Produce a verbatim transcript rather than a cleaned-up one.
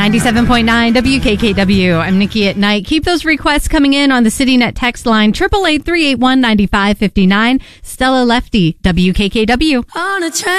ninety-seven point nine W K K W. I'm Nikki at Night. Keep those requests coming in on the CityNet text line, eight eight eight, three eight one, nine five five nine. Stella Lefty, W K K W. On a train.